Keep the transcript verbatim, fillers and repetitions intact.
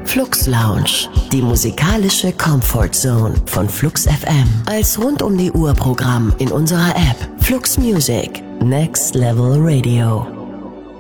Flux Lounge, die musikalische Comfort Zone von Flux F M. Als rund um die Uhr Programm in unserer App Flux Music, Next Level Radio.